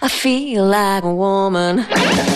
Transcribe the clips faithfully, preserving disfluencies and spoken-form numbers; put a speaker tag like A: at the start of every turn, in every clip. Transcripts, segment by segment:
A: I feel like a woman.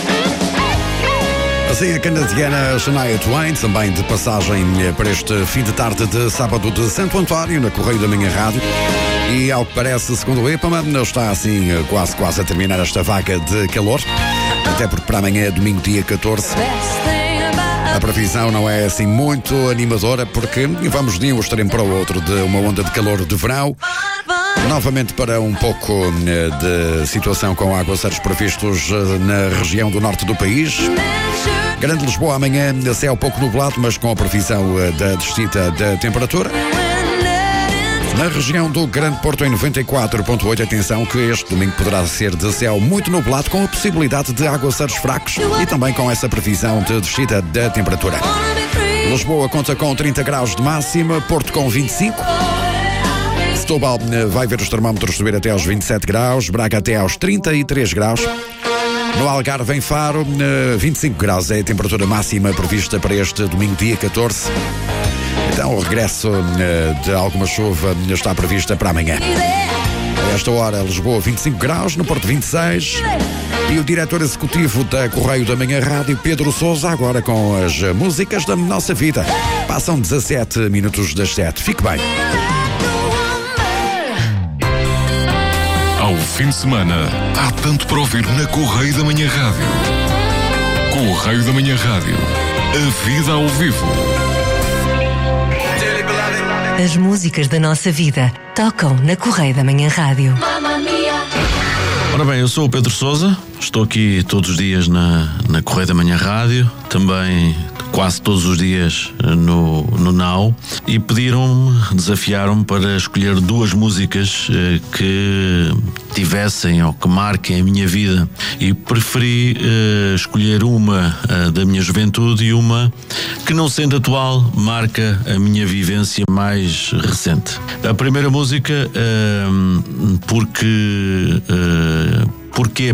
B: Assim, a canadiana Shania Twain, também de passagem para este fim de tarde de sábado de Santo António, na Correio da Minha Rádio. E ao que parece, segundo o EPAMA, está assim quase quase a terminar esta vaga de calor, até porque para amanhã é domingo, dia catorze. A previsão não é assim muito animadora, porque vamos de um extremo para o outro, de uma onda de calor de verão, novamente para um pouco de situação com aguaceiros previstos na região do norte do país. Grande Lisboa amanhã, céu pouco nublado, mas com a previsão da descida da temperatura. Na região do Grande Porto em noventa e quatro ponto oito, atenção que este domingo poderá ser de céu muito nublado, com a possibilidade de aguaceiros fracos e também com essa previsão de descida da temperatura. Lisboa conta com trinta graus de máxima, Porto com vinte e cinco. Setúbal vai ver os termómetros subir até aos vinte e sete graus, Braga até aos trinta e três graus. No Algarve, em Faro, vinte e cinco graus é a temperatura máxima prevista para este domingo, dia catorze. Então, o regresso de alguma chuva está prevista para amanhã. A esta hora, Lisboa, vinte e cinco graus, no Porto, vinte e seis. E o diretor executivo da Correio da Manhã Rádio, Pedro Sousa, agora com as músicas da nossa vida. Passam dezassete minutos das sete. Fique bem.
C: Ao fim de semana, há tanto para ouvir na Correio da Manhã Rádio. Correio da Manhã Rádio. A vida ao vivo.
D: As músicas da nossa vida tocam na Correio da Manhã Rádio.
E: Ora bem, eu sou o Pedro Sousa, estou aqui todos os dias na, na Correio da Manhã Rádio, também quase todos os dias no, no Now, e pediram-me, desafiaram-me para escolher duas músicas eh, que tivessem ou que marquem a minha vida, e preferi eh, escolher uma eh, da minha juventude e uma que, não sendo atual, marca a minha vivência mais recente. A primeira música, eh, porque... Eh, Porquê?